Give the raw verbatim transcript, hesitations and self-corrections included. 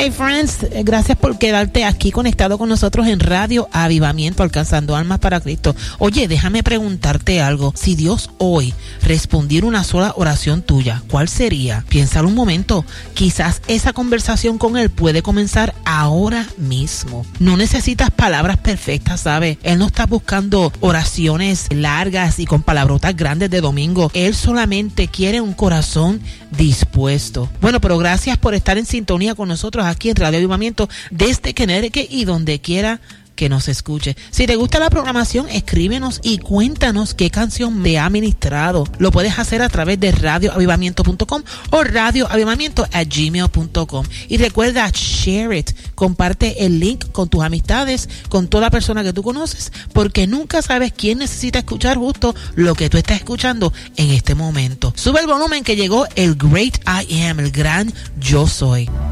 Hey friends, gracias por quedarte aquí conectado con nosotros en Radio Avivamiento, alcanzando almas para Cristo. Oye, déjame preguntarte algo. Si Dios hoy respondiera una sola oración tuya, ¿cuál sería? Piénsalo un momento. Quizás esa conversación con Él puede comenzar ahora mismo. No necesitas palabras perfectas, ¿sabes? Él no está buscando oraciones largas y con palabrotas grandes de domingo. Él solamente quiere un corazón dispuesto. Bueno, pero gracias por estar en sintonía con nosotros aquí en Radio Avivamiento desde Connecticut y donde quiera que nos escuche. Si te gusta la programación, escríbenos y cuéntanos qué canción te ha ministrado. Lo puedes hacer a través de radio avivamiento punto com o radio avivamiento arroba gmail punto com. Y recuerda, share it. Comparte el link con tus amistades, con toda persona que tú conoces, porque nunca sabes quién necesita escuchar justo lo que tú estás escuchando en este momento. Sube el volumen que llegó el Great I Am, el gran Yo Soy.